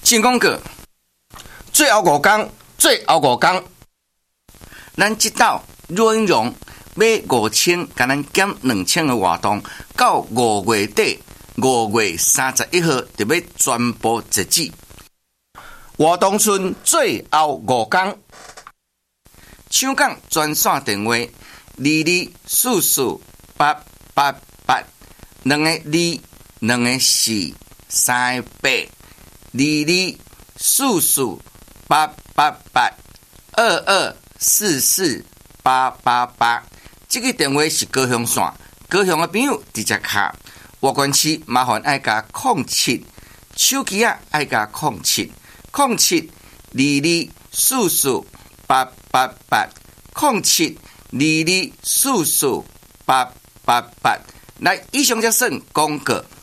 进广告，最后5天，咱这道内容买5000，甲咱减2000的活动，到5月底，5月31号就要全部截止。活动剩最后5天，抢讲专线电话224488，22448888，这个电话是高雄线，高雄的朋友直接卡。外县市麻烦爱加07，手机啊爱加07，22448888，0722448888。来，以上则算广告。